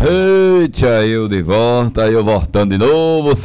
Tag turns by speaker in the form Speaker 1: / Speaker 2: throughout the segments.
Speaker 1: Eita, eu de volta, eu voltando de novo,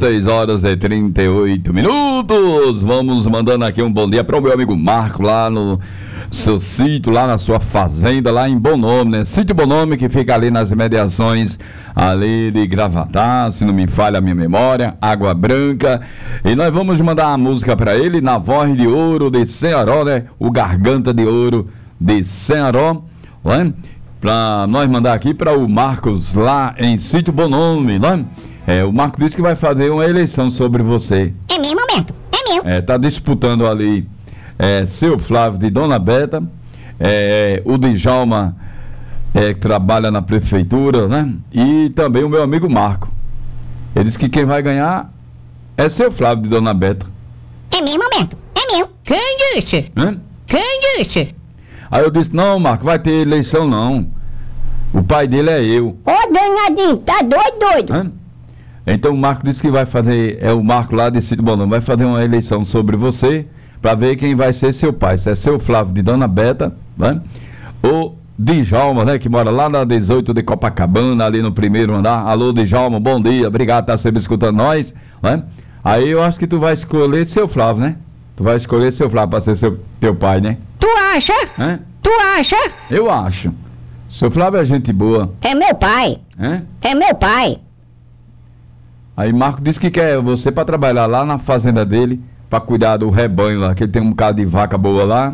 Speaker 1: 6h38. Vamos mandando aqui um bom dia para o meu amigo Marco lá no seu sítio, lá na sua fazenda, lá em Bom Nome, né? Sítio Bom Nome, que fica ali nas imediações ali de Gravatá, se não me falha a minha memória, Água Branca. E nós vamos mandar uma música para ele na voz de ouro de Cearó, né? O Garganta de Ouro de Cearó, né? Para nós mandar aqui para o Marcos lá em Sítio Bom Nome, né? O Marcos disse que vai fazer uma eleição sobre você.
Speaker 2: É meu momento, é meu.
Speaker 1: Tá disputando ali seu Flávio de Dona Beta, o Djalma, que trabalha na prefeitura, né? E também o meu amigo Marco. Ele disse que quem vai ganhar é seu Flávio de Dona Beta.
Speaker 2: É meu momento, é meu.
Speaker 3: Quem disse? Quem disse?
Speaker 1: Aí eu disse, não, Marco, vai ter eleição não. O pai dele é eu.
Speaker 2: Ô, danadinho, tá doido.
Speaker 1: Então o Marco disse que vai fazer, o Marco lá de Sítio Bom Nome, vai fazer uma eleição sobre você, para ver quem vai ser seu pai. Se é seu Flávio de Dona Beta, né? Ou Djalma, né? Que mora lá na 18 de Copacabana, ali no primeiro andar. Alô, Djalma, bom dia, obrigado por estar sempre escutando nós, né? Aí eu acho que tu vai escolher seu Flávio, né? Tu vai escolher seu Flávio para ser teu pai, né?
Speaker 3: Tu acha? Tu acha?
Speaker 1: Eu acho. Seu Flávio é gente boa.
Speaker 2: É meu pai. É meu pai.
Speaker 1: Aí Marco disse que quer você para trabalhar lá na fazenda dele, para cuidar do rebanho lá, que ele tem um bocado de vaca boa lá.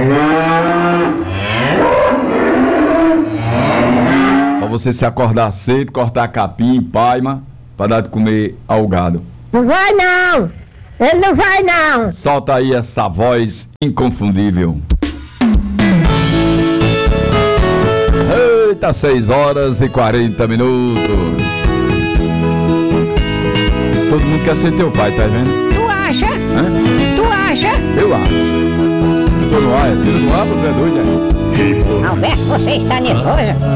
Speaker 1: Para você se acordar cedo, cortar capim, paima, para dar de comer ao gado.
Speaker 2: Não vai não. Ele não vai não.
Speaker 1: Solta aí essa voz inconfundível. Eita, 6h40. Todo mundo quer ser teu pai, tá vendo?
Speaker 3: Tu acha? Tu acha?
Speaker 1: Eu acho. Eu tô no ar, tiro no ar, você é doido,
Speaker 2: Alberto, você está nervoso?